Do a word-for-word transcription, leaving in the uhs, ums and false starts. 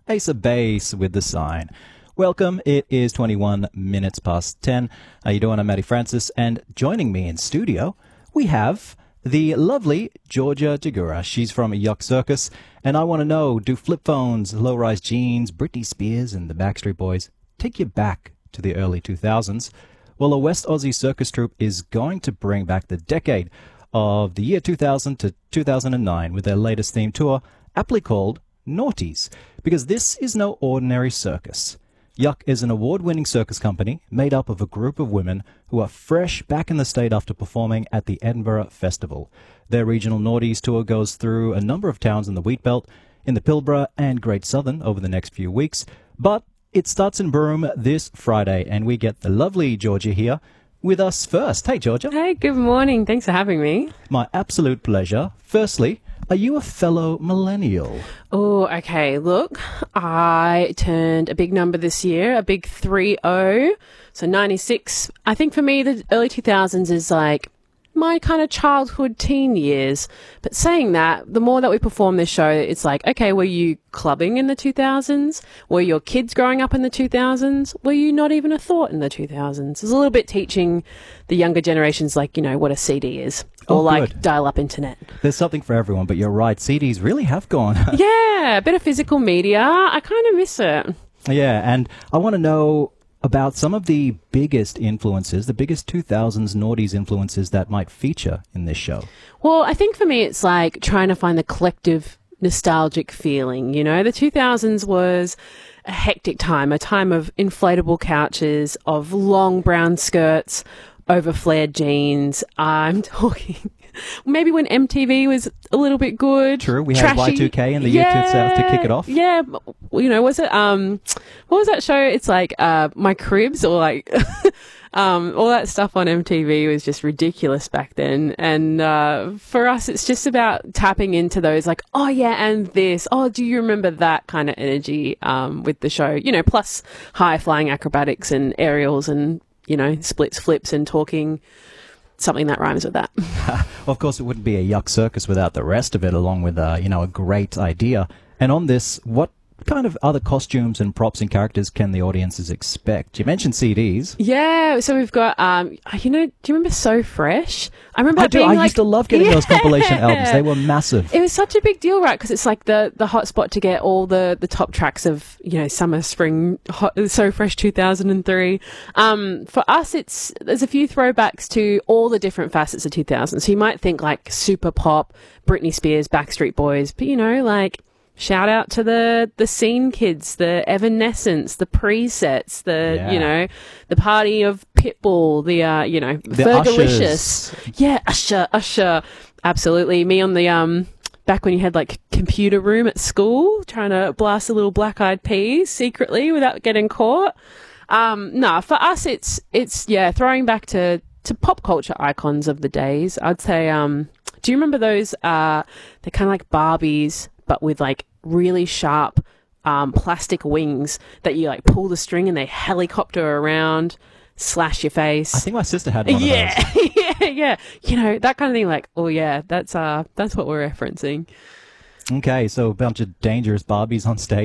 Ace of Base with the sign. Welcome. It is twenty-one minutes past ten. How you doing? I'm Matty Francis, and joining me in studio, we have the lovely Georgia Degura. She's from Yuck Circus, and I want to know, do flip phones, low-rise jeans, Britney Spears, and the Backstreet Boys take you back to the early two thousands? Well, a West Aussie circus troupe is going to bring back the decade of the year two thousand to two thousand nine with their latest theme tour, aptly called Naughties, because this is no ordinary circus. Yuck is an award-winning circus company made up of a group of women who are fresh back in the state after performing at the Edinburgh Festival. Their regional Naughties tour goes through a number of towns in the Wheat Belt, in the Pilbara and Great Southern over the next few weeks, but it starts in Broome this Friday, and we get the lovely Georgia here with us first. Hey, Georgia. Hey, good morning. Thanks for having me. My absolute pleasure. Firstly, are you a fellow millennial? Oh, okay. Look, I turned a big number this year, a big three oh, so ninety-six. I think for me, the early two thousands is like my kind of childhood teen years. But saying that, the more that we perform this show, it's like, okay, were you clubbing in the two thousands? Were your kids growing up in the two thousands? Were you not even a thought in the two thousands? It's a little bit teaching the younger generations, like, you know, what a C D is. Or Oh, like good. dial-up internet. There's something for everyone, but you're right, C Ds really have gone. Yeah, a bit of physical media. I kind of miss it. Yeah, and I want to know about some of the biggest influences, the biggest two thousands Naughties influences that might feature in this show. Well, I think for me, it's like trying to find the collective nostalgic feeling. You know, the two thousands was a hectic time, a time of inflatable couches, of long brown skirts over flared jeans. I'm talking maybe when M T V was a little bit good. True, we had trashy. Y two K in the year yeah, two thousand to kick it off. Yeah, you know, was it, um, what was that show? It's like, uh, My Cribs, or like, um, all that stuff on M T V was just ridiculous back then. And, uh, for us, it's just about tapping into those, like, oh yeah, and this, oh, do you remember that kind of energy, um, with the show, you know, plus high flying acrobatics and aerials and, you know, splits, flips, and talking something that rhymes with that. Well, of course, it wouldn't be a Yuck Circus without the rest of it, along with, uh, you know, a great idea. And on this, what kind of other costumes and props and characters can the audiences expect? You mentioned C Ds. Yeah, so we've got, um, you know, do you remember So Fresh? I remember I it do. being I like, used to love getting yeah. those compilation albums. They were massive. It was such a big deal, right? Because it's like the the hot spot to get all the the top tracks of, you know, summer, spring, hot, So Fresh two thousand three. Um, for us, it's there's a few throwbacks to all the different facets of two thousand. So you might think like super pop, Britney Spears, Backstreet Boys, but you know, like, shout out to the, the scene kids, the Evanescence, the presets, the, Yeah. you know, the party of Pitbull, the, uh, you know, The Fergalicious. Yeah, Usher, Usher. Absolutely. Me on the, um, back when you had like computer room at school, trying to blast a little Black Eyed Peas secretly without getting caught. Um, no, for us, it's, it's, yeah, throwing back to, to pop culture icons of the days. I'd say, um, do you remember those, uh, they're kind of like Barbies, but with like really sharp um, plastic wings that you like pull the string and they helicopter around, slash your face. I think my sister had one yeah, of those. yeah, yeah. You know, that kind of thing. Like, oh yeah, that's uh, that's what we're referencing. Okay, so a bunch of dangerous Barbies on stage.